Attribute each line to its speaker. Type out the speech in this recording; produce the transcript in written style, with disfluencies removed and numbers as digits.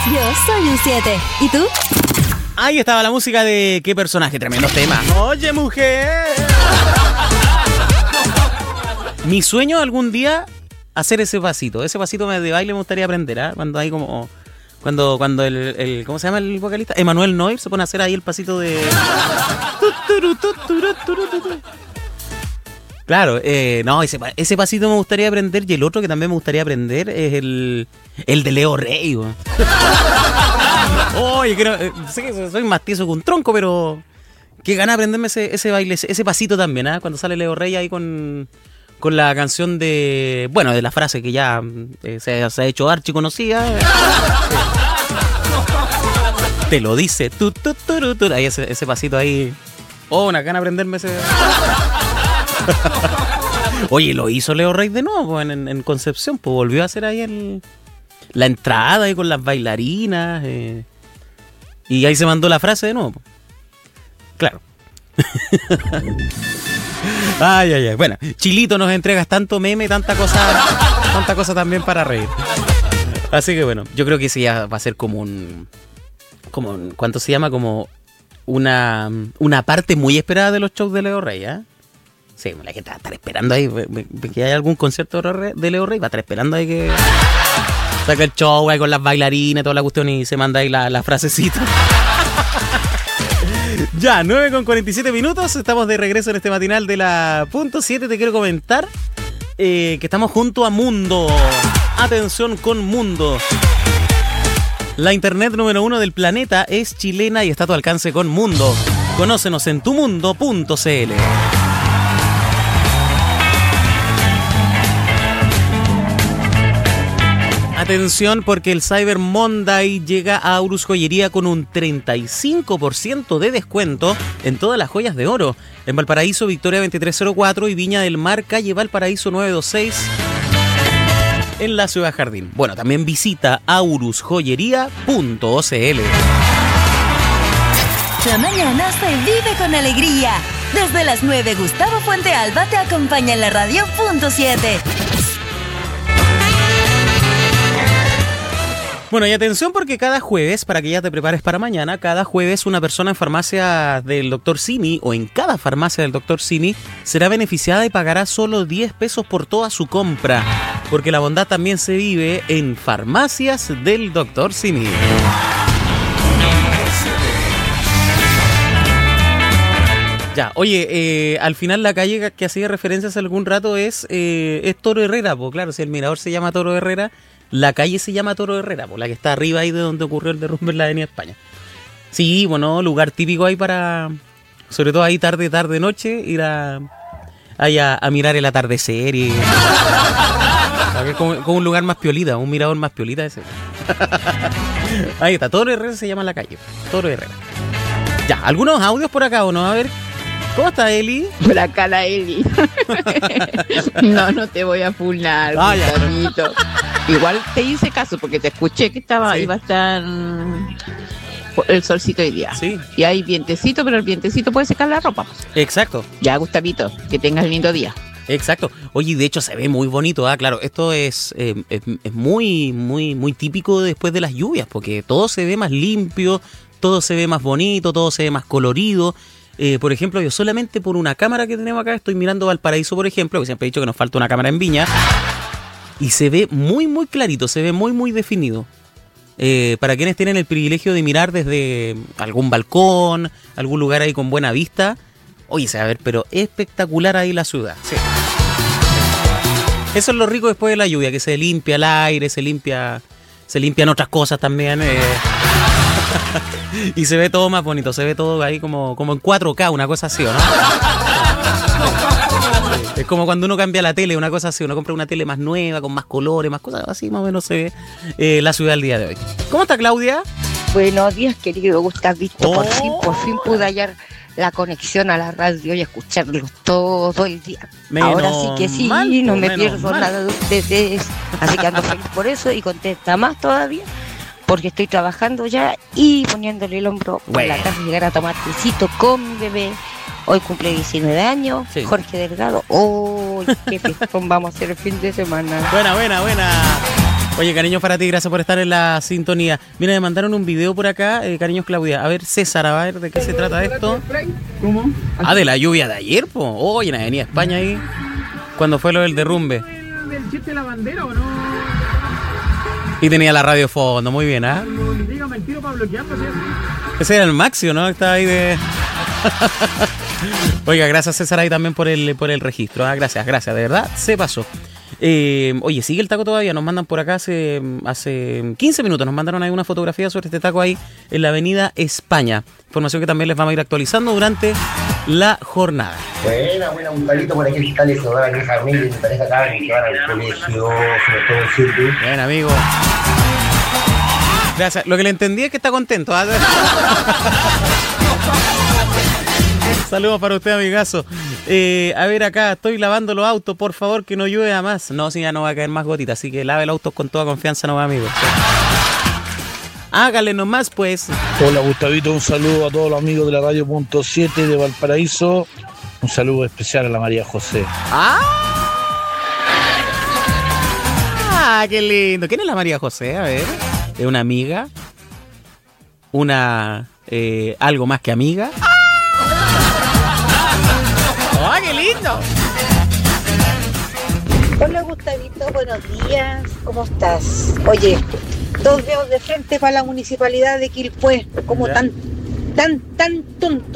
Speaker 1: Yo soy un 7. ¿Y tú?
Speaker 2: Ahí estaba la música de qué personaje, tremendo tema. Oye, mujer. Mi sueño algún día hacer ese pasito. Ese pasito de baile me gustaría aprender, ¿ah? Cuando hay como... Cuando el ¿cómo se llama el vocalista? Emanuel Noir se pone a hacer ahí el pasito de... Claro, no, ese pasito me gustaría aprender. Y el otro que también me gustaría aprender es el de Leo Rey. Oye, sé que soy más tieso que un tronco, pero qué gana aprenderme ese baile, ese pasito también, ¿ah? Cuando sale Leo Rey ahí con la canción de... Bueno, de la frase que ya se ha hecho archiconocida. Te lo dice. Ahí ese pasito ahí. Oh, una gana aprenderme ese... Oye, lo hizo Leo Rey de nuevo en Concepción, pues volvió a hacer ahí la entrada ahí con las bailarinas. Y ahí se mandó la frase de nuevo. Claro. Ay. Bueno, Chilito, nos entregas tanto meme, tanta cosa también para reír. Así que bueno, yo creo que ese ya va a ser como ¿cuánto se llama? Como una parte muy esperada de los shows de Leo Rey, ¿eh? Sí, la gente va a estar esperando ahí que haya algún concierto de Leo Rey, va a estar esperando ahí que saca el show ahí con las bailarinas, toda la cuestión y se manda ahí la frasecita. Ya, 9:47 minutos, estamos de regreso en este matinal de la punto 7. Te quiero comentar que estamos junto a Mundo. Atención con Mundo. La internet número 1 del planeta es chilena y está a tu alcance con Mundo. Conócenos en tumundo.cl. Atención porque el Cyber Monday llega a Aurus Joyería con un 35% de descuento en todas las joyas de oro. En Valparaíso, Victoria 2304 y Viña del Mar, calle Valparaíso 926 en la Ciudad Jardín. Bueno, también visita aurusjoyería.cl.
Speaker 1: La mañana se vive con alegría. Desde las 9, Gustavo Fuente Alba te acompaña en la radio punto 7.
Speaker 2: Bueno, y atención porque cada jueves, para que ya te prepares para mañana, cada jueves una persona en farmacia del Dr. Simi o en cada farmacia del Dr. Simi será beneficiada y pagará solo 10 pesos por toda su compra. Porque la bondad también se vive en farmacias del Dr. Simi. Ya, oye, al final la calle que hacía referencia hace algún rato es Toro Herrera, pues claro, si el mirador se llama Toro Herrera, la calle se llama Toro Herrera, pues la que está arriba ahí de donde ocurrió el derrumbe en la Avenida España. Sí, bueno, lugar típico ahí para, sobre todo ahí tarde, noche, ir a mirar el atardecer y... Como un lugar más piolita, un mirador más piolita ese. Ahí está, Toro Herrera se llama la calle, Toro Herrera. Ya, algunos audios por acá, ¿o no? A ver... ¿Cómo está Eli?
Speaker 3: Por acá la Eli. No te voy a funar, Gustavito. Igual te hice caso porque te escuché que iba a estar el solcito hoy día. Sí. Y hay vientecito, pero el vientecito puede secar la ropa.
Speaker 2: Exacto.
Speaker 3: Ya, Gustavito, que tengas lindo día.
Speaker 2: Exacto. Oye, de hecho se ve muy bonito, ¿ah? Claro, esto es muy, muy, muy típico después de las lluvias, porque todo se ve más limpio, todo se ve más bonito, todo se ve más colorido. Por ejemplo, yo solamente por una cámara que tenemos acá estoy mirando Valparaíso, por ejemplo, que siempre he dicho que nos falta una cámara en Viña, y se ve muy, muy clarito, se ve muy, muy definido. Para quienes tienen el privilegio de mirar desde algún balcón, algún lugar ahí con buena vista, oye, se va a ver, pero espectacular ahí la ciudad. Sí. Eso es lo rico después de la lluvia, que se limpia el aire, se limpian otras cosas también. Y se ve todo más bonito, se ve todo ahí como en 4K, una cosa así, ¿o no? Es como cuando uno cambia la tele, una cosa así, uno compra una tele más nueva, con más colores, más cosas así, más o menos se ve la ciudad el día de hoy. ¿Cómo está Claudia?
Speaker 4: Buenos días, querido Gustavito, por fin pude hallar la conexión a la radio y escucharlos todo el día. Ahora sí que sí, no me pierdo nada de ustedes, así que ando feliz por eso y contenta más todavía. Porque estoy trabajando ya y poniéndole el hombro por la casa, llegar a tomar tecito con mi bebé. Hoy cumple 19 años, sí. Jorge Delgado. ¡Oh, qué fiestón vamos a hacer el fin de semana!
Speaker 2: Buena. Oye, cariños para ti, gracias por estar en la sintonía. Mira, me mandaron un video por acá, cariños Claudia. A ver, César, a ver de qué se trata esto.
Speaker 5: ¿Cómo?
Speaker 2: Ah, de la lluvia de ayer, po. Oye, en la Avenida España ahí. Cuando fue lo del derrumbe.
Speaker 5: ¿Del chiste de la bandera o no?
Speaker 2: Y tenía la radio fondo, muy bien, ¿ah?
Speaker 5: Dígame el tiro para bloquearlo, ¿sí?
Speaker 2: Ese era el Maxio, ¿no? Estaba ahí de... Oiga, gracias César ahí también por el registro. Gracias, de verdad, se pasó. Oye, sigue el taco todavía, nos mandan por acá hace 15 minutos, nos mandaron ahí una fotografía sobre este taco ahí en la Avenida España. Información que también les vamos a ir actualizando durante la jornada.
Speaker 6: Buena, un palito por aquí está el hogar de mi familia, mi pareja acá, que van al colegio, sobre todo en Silvio.
Speaker 2: Bien, amigo. Gracias, lo que le entendí es que está contento. Saludos para usted, amigazo. A ver, acá estoy lavando los autos, por favor, que no llueva más. No, si ya no va a caer más gotita, así que lave los autos con toda confianza, no va, amigo. Hágale nomás, pues.
Speaker 7: Hola, Gustavito, un saludo a todos los amigos de la Radio Punto 7 de Valparaíso. Un saludo especial a la María José.
Speaker 2: Qué lindo. ¿Quién es la María José? A ver. ¿Es una amiga? ¿Una algo más que amiga? ¡Qué lindo!
Speaker 8: Hola Gustavito, buenos días, ¿cómo estás? Oye, 2 dedos de frente para la municipalidad de Quilpué, como tan tonto.